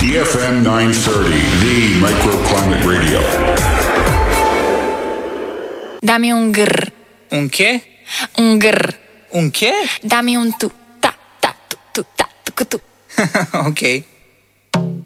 EFM 930, the microclimate radio. Dammi un grr. Un che? Un grr. Un che? Dammi un tu. Ta, ta, tu, ta, tu, tu. Ok.